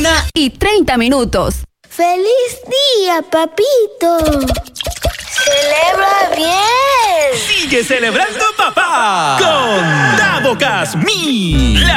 1:30. ¡Feliz día, papito! ¡Celebra bien! ¡Sigue celebrando, papá! Con Dabocas 1000.